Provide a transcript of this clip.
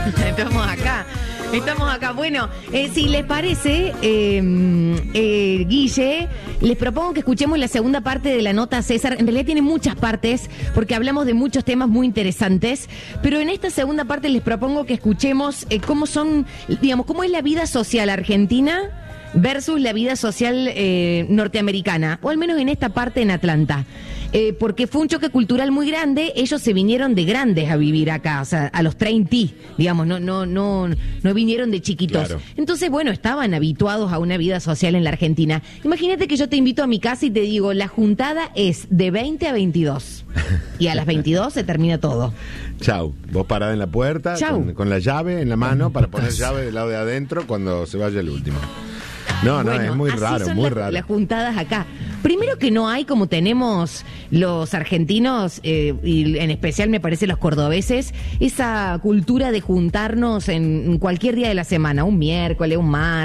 Estamos acá. Bueno, si les parece, Guille, les propongo que escuchemos la segunda parte de la nota a César. En realidad tiene muchas partes, porque hablamos de muchos temas muy interesantes, pero en esta segunda parte les propongo que escuchemos cómo son, digamos, cómo es la vida social argentina versus la vida social norteamericana, o al menos en esta parte en Atlanta. Porque fue un choque cultural muy grande. Ellos se vinieron de grandes a vivir acá, o sea, a los 30, digamos, no vinieron de chiquitos. Claro. Entonces, bueno, estaban habituados a una vida social en la Argentina. Imagínate que yo te invito a mi casa y te digo, la juntada es de 20 a 22. Y a las 22 se termina todo. Chau. Vos parada en la puerta, con la llave en la mano, para poner llave del lado de adentro cuando se vaya el último. No, Bueno, es muy así raro, son muy las, raro. las juntadas acá. Primero que no hay, como tenemos los argentinos, y en especial me parece los cordobeses, esa cultura de juntarnos en cualquier día de la semana, un miércoles, un martes.